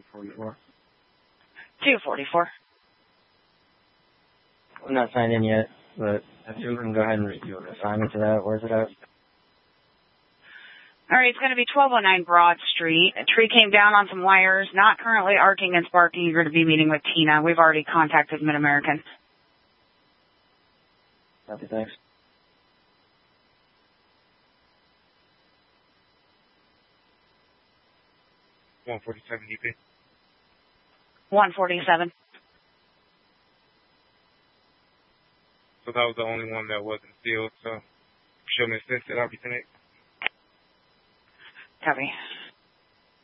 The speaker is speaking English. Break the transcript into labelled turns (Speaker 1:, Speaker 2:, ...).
Speaker 1: 244.
Speaker 2: 244.
Speaker 1: I'm not signed in yet, but if you can go ahead and do an assignment to that. Where's it at?
Speaker 2: All right, it's going to be 1209 Broad Street. A tree came down on some wires, not currently arcing and sparking. You're going to be meeting with Tina. We've already contacted Mid-American.
Speaker 1: Copy, thanks.
Speaker 3: $147 EP.
Speaker 2: 147.
Speaker 3: So that was the only one that wasn't sealed, so show me a sense that I'll be connected.
Speaker 2: Copy.